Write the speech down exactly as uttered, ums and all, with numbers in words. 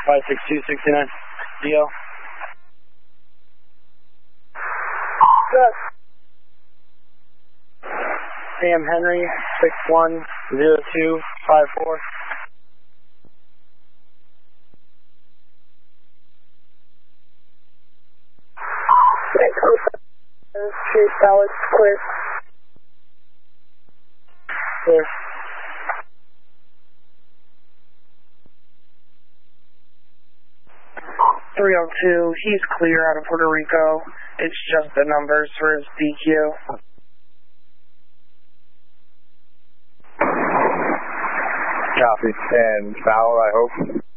five six two six nine. D L. Good. Sam Henry, six one zero two five four. Chase Dallas, clear. Clear. three oh two, he's clear out of Puerto Rico. It's just the numbers for his D Q. Copy. And foul, I hope.